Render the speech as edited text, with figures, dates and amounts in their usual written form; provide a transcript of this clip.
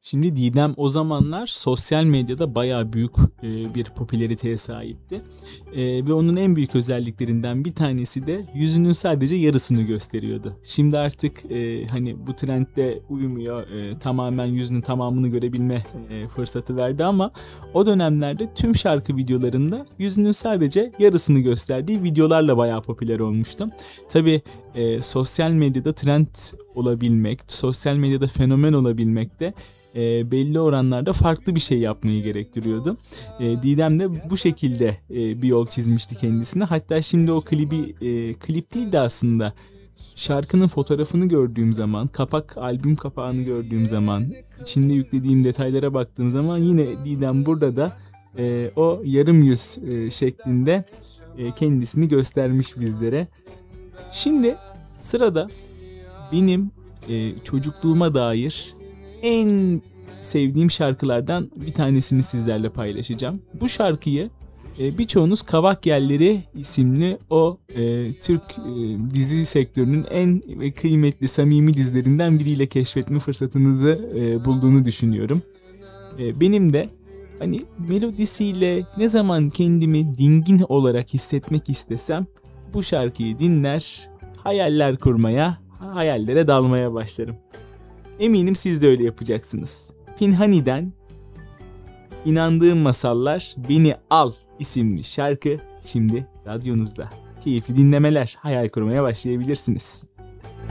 Şimdi Didem o zamanlar sosyal medyada bayağı büyük bir popülariteye sahipti. Ve onun en büyük özelliklerinden bir tanesi de yüzünün sadece yarısını gösteriyordu. Şimdi artık hani bu trendde uymuyor, tamamen yüzünün tamamını görebilme fırsatı verdi ama o dönemlerde tüm şarkı videolarında yüzünün sadece yarısını gösterdiği videolarla bayağı popüler olmuştu. Tabii sosyal medyada trend olabilmek, sosyal medyada fenomen olabilmek de belli oranlarda farklı bir şey yapmayı gerektiriyordu. Didem de bu şekilde bir yol çizmişti kendisine. Hatta şimdi o klip değil de aslında şarkının fotoğrafını gördüğüm zaman, albüm kapağını gördüğüm zaman, içinde yüklediğim detaylara baktığım zaman yine Didem burada da o yarım yüz şeklinde kendisini göstermiş bizlere. Şimdi sırada benim çocukluğuma dair en sevdiğim şarkılardan bir tanesini sizlerle paylaşacağım. Bu şarkıyı birçoğunuz Kavak Yelleri isimli o Türk dizi sektörünün en kıymetli, samimi dizilerinden biriyle keşfetme fırsatınızı bulduğunu düşünüyorum. Benim de hani melodisiyle ne zaman kendimi dingin olarak hissetmek istesem bu şarkıyı dinler, hayaller kurmaya, hayallere dalmaya başlarım. Eminim siz de öyle yapacaksınız. Pinhani'den İnandığım Masallar Beni Al isimli şarkı şimdi radyonuzda. Keyifli dinlemeler, hayal kurmaya başlayabilirsiniz.